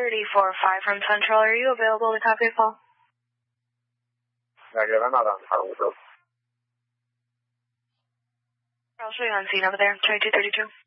34-5 from Central. Are you available to copy a call? Negative, I'm not on Harwood Road. I'll show you on scene over there, 2232.